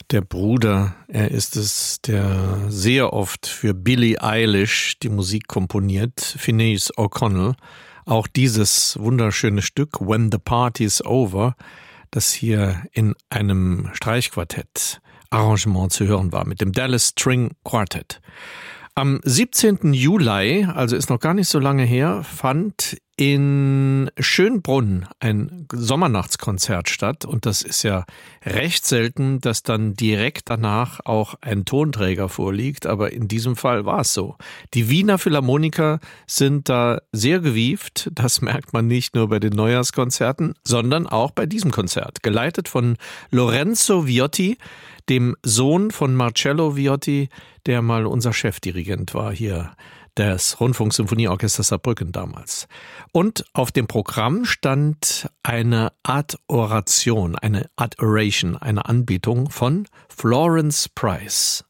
Der Bruder, er ist es, der sehr oft für Billie Eilish die Musik komponiert, Finneas O'Connell. Auch dieses wunderschöne Stück When the Party's Over, das hier in einem Streichquartett Arrangement zu hören war, mit dem Dallas String Quartet. Am 17. Juli, also ist noch gar nicht so lange her, fand in Schönbrunn ein Sommernachtskonzert statt. Und das ist ja recht selten, dass dann direkt danach auch ein Tonträger vorliegt. Aber in diesem Fall war es so. Die Wiener Philharmoniker sind da sehr gewieft. Das merkt man nicht nur bei den Neujahrskonzerten, sondern auch bei diesem Konzert. Geleitet von Lorenzo Viotti, dem Sohn von Marcello Viotti, der mal unser Chefdirigent war hier des Rundfunksymphonieorchesters Saarbrücken damals. Und auf dem Programm stand eine Adoration, eine Adoration, eine Anbetung von Florence Price.